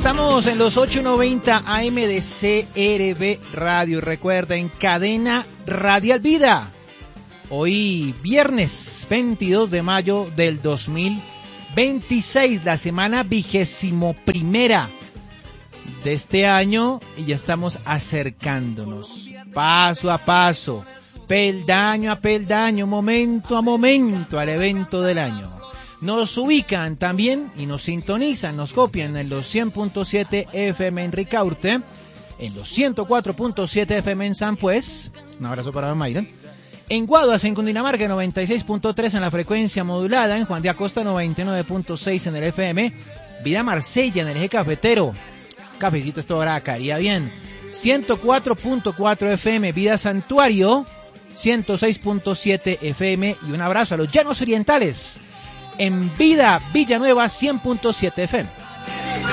Estamos en los 8:90 AM de CRB Radio. Recuerden, cadena Radial Vida. Hoy viernes 22 de mayo del 2026, la semana 21ª de este año, y ya estamos acercándonos paso a paso, peldaño a peldaño, momento a momento al evento del año. Nos ubican también y nos sintonizan, nos copian en los 100.7 FM en Ricaurte, en los 104.7 FM en San Pues, un abrazo para Mayra, en Guaduas, en Cundinamarca, 96.3 en la frecuencia modulada, en Juan de Acosta, 99.6 en el FM, Vida Marsella en el eje cafetero, cafecito esta hora caería bien, 104.4 FM, Vida Santuario, 106.7 FM, y un abrazo a los Llanos Orientales, en Vida Villanueva 100.7 FM.